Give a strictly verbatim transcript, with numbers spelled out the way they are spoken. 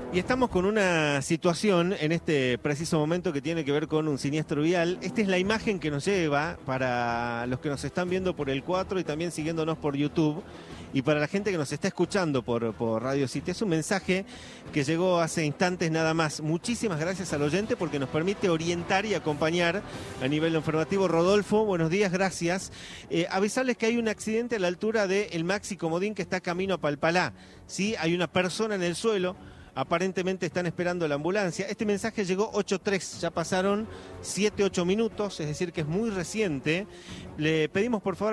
Y estamos con una situación en este preciso momento que tiene que ver con un siniestro vial. Esta es la imagen que nos lleva para los que nos están viendo por el cuatro y también siguiéndonos por YouTube. Y para la gente que nos está escuchando por, por Radio City, es un mensaje que llegó hace instantes nada más. Muchísimas gracias al oyente porque nos permite orientar y acompañar a nivel informativo. Rodolfo, buenos días, gracias. Eh, avisarles que hay un accidente a la altura del Maxi Comodín que está camino a Palpalá. ¿Sí? Hay una persona en el suelo. Aparentemente están esperando la ambulancia. Este mensaje llegó ocho tres, ya pasaron siete ocho minutos, es decir que es muy reciente. Le pedimos por favor